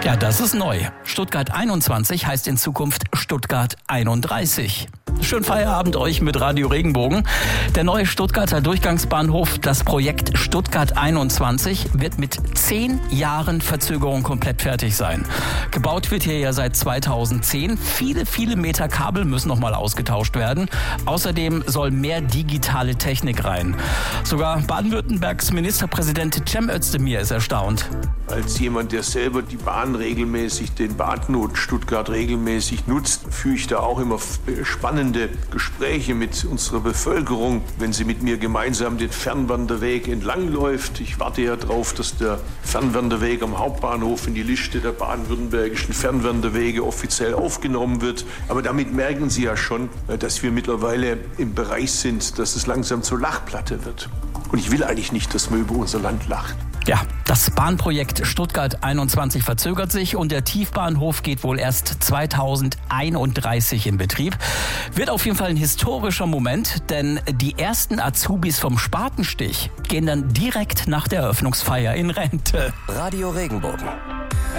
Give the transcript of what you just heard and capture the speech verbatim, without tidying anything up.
Ja, das ist neu. Stuttgart einundzwanzig heißt in Zukunft Stuttgart einunddreißig. Schönen Feierabend euch mit Radio Regenbogen. Der neue Stuttgarter Durchgangsbahnhof, das Projekt Stuttgart einundzwanzig, wird mit zehn Jahren Verzögerung komplett fertig sein. Gebaut wird hier ja seit zweitausendzehn. Viele, viele Meter Kabel müssen nochmal ausgetauscht werden. Außerdem soll mehr digitale Technik rein. Sogar Baden-Württembergs Ministerpräsident Cem Özdemir ist erstaunt. Als jemand, der selber die Bahn regelmäßig, den Bahnknoten Stuttgart regelmäßig nutzt, führe ich da auch immer spannende Gespräche mit unserer Bevölkerung, wenn sie mit mir gemeinsam den Fernwanderweg entlangläuft. Ich warte ja darauf, dass der Fernwanderweg am Hauptbahnhof in die Liste der baden-württembergischen Fernwanderwege offiziell aufgenommen wird. Aber damit merken Sie ja schon, dass wir mittlerweile im Bereich sind, dass es langsam zur Lachplatte wird. Und ich will eigentlich nicht, dass man über unser Land lacht. Ja, das Bahnprojekt Stuttgart einundzwanzig verzögert sich und der Tiefbahnhof geht wohl erst zweitausendeinunddreißig in Betrieb. Wird auf jeden Fall ein historischer Moment, denn die ersten Azubis vom Spatenstich gehen dann direkt nach der Eröffnungsfeier in Rente. Radio Regenbogen.